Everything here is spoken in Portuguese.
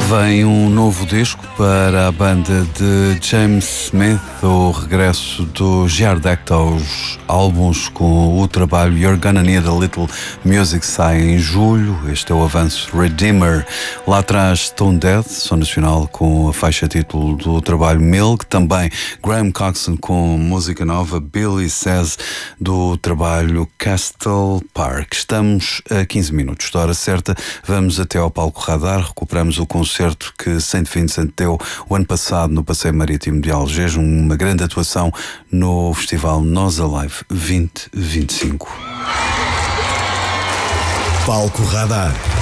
Vem um novo disco para a banda de James Smith, o regresso dos Yardecto aos álbuns com o trabalho You're Gonna Need a Little Music sai em julho. Este é o avanço Redeemer. Lá atrás Stone Dead, som nacional com a faixa título do trabalho Milk. Também Graham Coxon com música nova, Billy Says do trabalho Castle Park. Estamos a 15 minutos da hora certa. Vamos até ao palco Radar, recuperamos o concerto que Saint Vincent deu o ano passado no Passeio Marítimo de Algés, uma grande atuação no festival Nós Alive 2025. Palco Radar.